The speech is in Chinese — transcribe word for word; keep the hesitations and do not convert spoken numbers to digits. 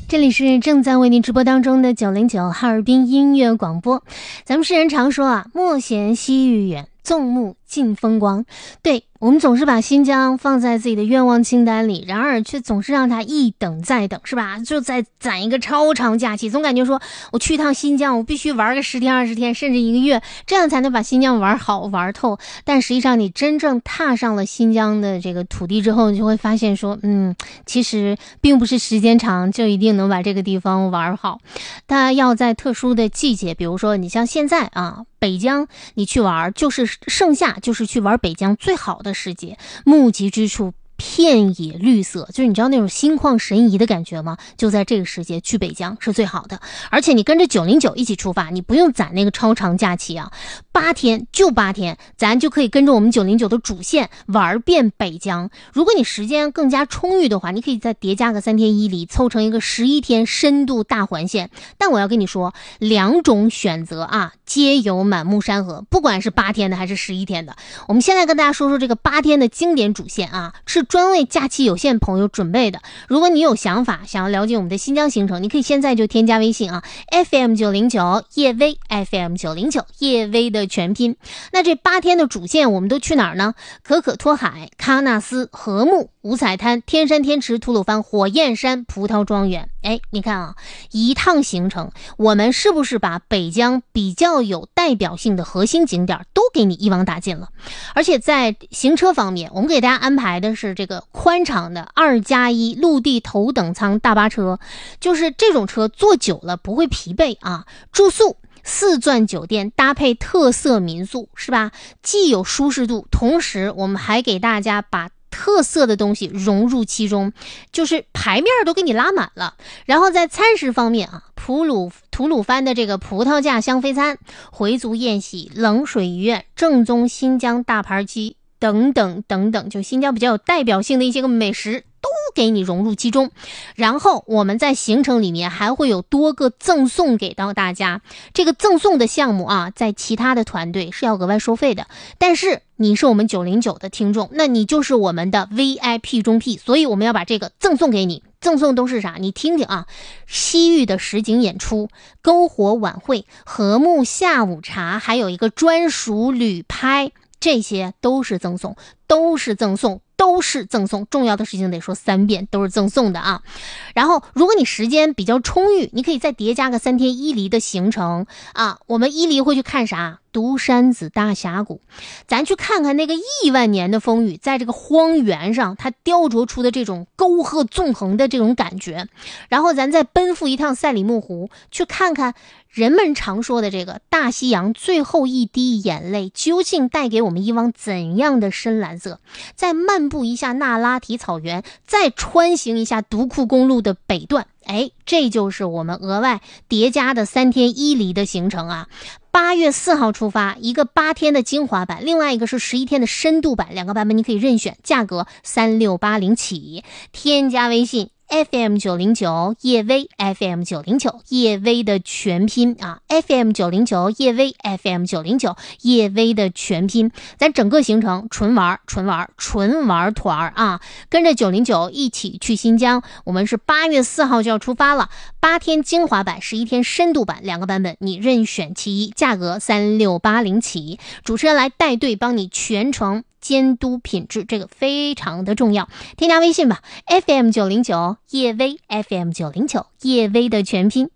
这里是正在为您直播当中的九零九哈尔滨音乐广播。咱们世人常说啊，莫嫌西域远，纵目尽风光。对，我们总是把新疆放在自己的愿望清单里，然而却总是让它一等再等，是吧？就在攒一个超长假期，总感觉说我去一趟新疆，我必须玩个十天二十天，甚至一个月，这样才能把新疆玩好玩透。但实际上你真正踏上了新疆的这个土地之后，你就会发现说，嗯，其实并不是时间长就一定能把这个地方玩好。它要在特殊的季节，比如说你像现在啊，北疆你去玩，就是盛夏，就是去玩北疆最好的时节，目及之处片野绿色，就是你知道那种心旷神怡的感觉吗？就在这个时节去北疆是最好的。而且你跟着九零九一起出发，你不用攒那个超长假期啊，八天就八天，咱就可以跟着我们九零九的主线玩遍北疆。如果你时间更加充裕的话，你可以再叠加个三天一离，凑成一个十一天深度大环线。但我要跟你说，两种选择啊，皆有满目山河，不管是八天的还是十一天的。我们现在跟大家说说这个八天的经典主线啊，是专为假期有限朋友准备的。如果你有想法想要了解我们的新疆行程，你可以现在就添加微信啊 F M 九零九 叶微 F M 九零九 叶微的全拼。那这八天的主线我们都去哪儿呢？可可托海、喀纳斯、禾木、五彩滩、天山天池、吐鲁番、火焰山、葡萄庄园。哎，你看啊，一趟行程我们是不是把北疆比较有代表性的核心景点都给你一网打尽了？而且在行车方面，我们给大家安排的是这个宽敞的二加一陆地头等舱大巴车，就是这种车坐久了不会疲惫啊。住宿四钻酒店搭配特色民宿，是吧？既有舒适度，同时我们还给大家把特色的东西融入其中，就是牌面都给你拉满了。然后在餐食方面啊，普鲁吐鲁番的这个葡萄架香飞餐、回族宴席、冷水鱼宴、正宗新疆大盘鸡等等等等，就新疆比较有代表性的一些个美食都给你融入其中。然后我们在行程里面还会有多个赠送给到大家，这个赠送的项目啊，在其他的团队是要额外收费的，但是你是我们九零九的听众，那你就是我们的 V I P 中 P， 所以我们要把这个赠送给你。赠送都是啥？你听听啊，西域的实景演出、篝火晚会、禾木下午茶，还有一个专属旅拍，这些都是赠送，都是赠送，都是赠送。重要的事情得说三遍，都是赠送的啊。然后如果你时间比较充裕，你可以再叠加个三天一离的行程啊。我们一离会去看啥？独山子大峡谷，咱去看看那个亿万年的风雨在这个荒原上它雕琢出的这种沟壑纵横的这种感觉。然后咱再奔赴一趟赛里木湖，去看看人们常说的这个大西洋最后一滴眼泪究竟带给我们一汪怎样的深蓝色。再漫步一下那拉提草原，再穿行一下独库公路的北段。哎，这就是我们额外叠加的三天一离的行程啊。八月四号出发，一个八天的精华版，另外一个是十一天的深度版，两个版本你可以任选，价格三六八零起。添加微信F M 九零九 叶微 F M 九零九 叶微的全拼啊 F M 九零九 叶微 F M 九零九 叶微的全拼。咱整个行程纯玩纯玩纯玩团啊，跟着九零九一起去新疆。我们是八月四号就要出发了，八天精华版，十一天深度版，两个版本你任选其一，价格三六八零起。主持人来带队帮你全程监督品质，这个非常的重要。添加微信吧 F M 九零九 叶微 F M 九零九 叶微的全拼。